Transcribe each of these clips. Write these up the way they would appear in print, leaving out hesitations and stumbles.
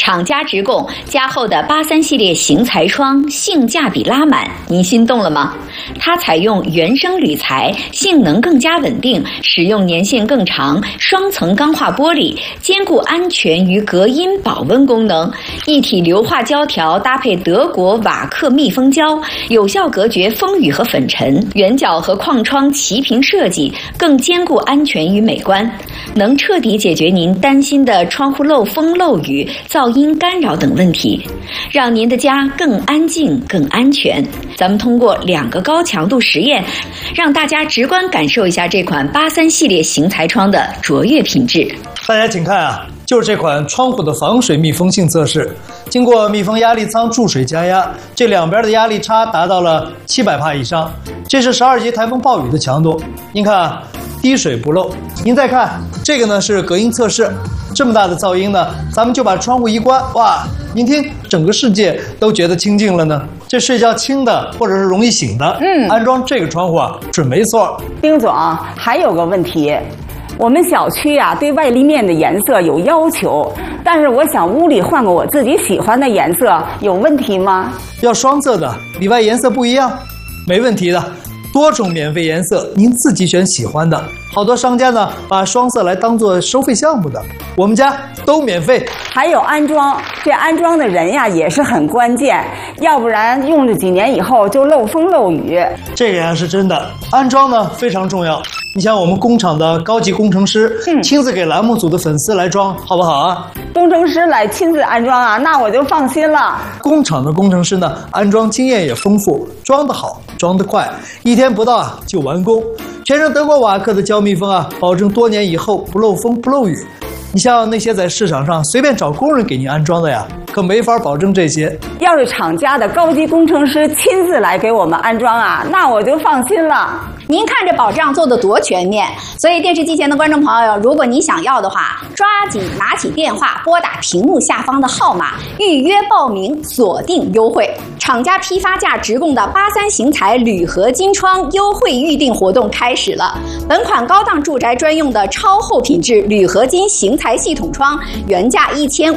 厂家直供加厚的83系列型材窗，性价比拉满，您心动了吗？它采用原生铝材，性能更加稳定，使用年限更长，双层钢化玻璃，兼顾安全与隔音保温功能，一体硫化胶条搭配德国瓦克密封胶，有效隔绝风雨和粉尘，圆角和框窗齐平设计，更兼顾安全与美观，能彻底解决您担心的窗户漏风漏雨、噪音干扰等问题，让您的家更安静、更安全。咱们通过2个高强度实验，让大家直观感受一下这款83系列型材窗的卓越品质。 大家请看啊，就是这款窗户的防水密封性测试，经过密封压力舱注水加压，这两边的压力差达到了700帕以上，这是12级台风暴雨的强度。您看啊，滴水不漏。您再看这个呢，是隔音测试。这么大的噪音呢，咱们就把窗户一关，哇，您听，整个世界都觉得清静了呢。这睡觉轻的或者是容易醒的，安装这个窗户啊，准没错。 丁总，还有个问题，我们小区啊对外立面的颜色有要求，但是我想屋里换个我自己喜欢的颜色，有问题吗？ 要双色的，里外颜色不一样，没问题的。多种免费颜色，您自己选喜欢的。好多商家呢，把双色来当做收费项目的，我们家都免费。 还有安装，这安装的人呀也是很关键，要不然用了几年以后就漏风漏雨。 这个呀是真的，安装呢非常重要。你像我们工厂的高级工程师，亲自给栏目组的粉丝来装，好不好啊？ 工程师来亲自安装啊，那我就放心了。 工厂的工程师呢，安装经验也丰富，装得好，装得快，1天不到啊就完工。全是德国瓦克的胶密封啊，保证多年以后不漏风不漏雨。你像那些在市场上随便找工人给您安装的呀，可没法保证这些。 要是厂家的高级工程师亲自来给我们安装啊，那我就放心了。 您看这保障做得多全面，所以电视机前的观众朋友，如果你想要的话，抓紧拿起电话，拨打屏幕下方的号码，预约报名，锁定优惠。厂家批发价直供的83型材铝合金窗优惠预定活动开始了。本款高档住宅专用的超厚品质铝合金型材系统窗，原价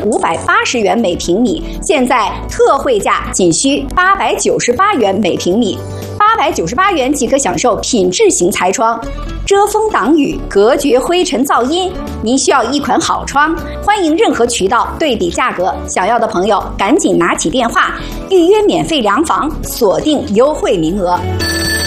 1580元每平米，现在特惠价仅需898元每平米。898元即可享受品质型材窗，遮风挡雨，隔绝灰尘噪音。您需要一款好窗，欢迎任何渠道对比价格，想要的朋友赶紧拿起电话预约免费量房，锁定优惠名额。